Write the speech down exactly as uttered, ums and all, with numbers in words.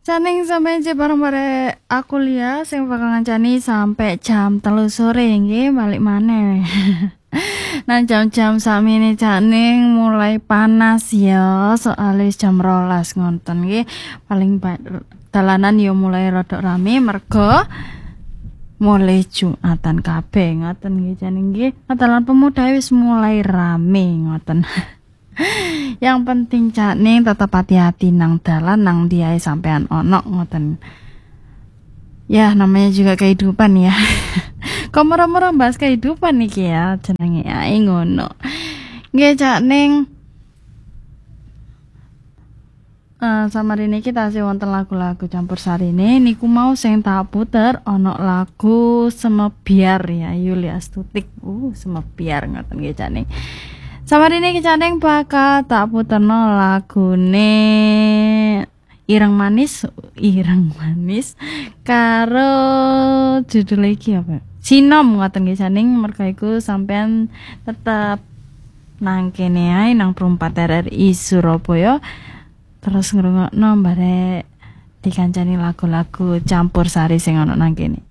Caning sampai je bareng-bareng aku liya sing bakal ngancani sampai jam telu sore nggih balik maneh. Nah jam-jam sakmene caning mulai panas ya soal wis jam rolas ngonten nggih paling ba dalanan ya mulai rada rame merga mulai Jumatan kabeh ngoten nggih caning nggih. Dalan pemuda wis mulai rame ngoten. Yang penting caning tetap hati-hati nang dalan nang diae sampean ono ngoten. Ya namanya juga kehidupan ya. Kok merem-merem bahas kehidupan iki ya jenenge ae ngono. Nggih caning Uh, sama ini kita sih wonten lagu-lagu campur sarine niku mau sing tak puter ono lagu Semebiar ya Yulia Astutik. Uh Semebiar ngoten nggih caning. Sama ini kecaning bakal tak puterno lagune Ireng Manis, Ireng Manis karo judul iki apa? Sinom ngoten nggih caning merga iku sampean tetep nang kene ae nang Perumpat R R I Surabaya terus ngrungokno bare dikancani lagu-lagu campur sari sing ana nang kene.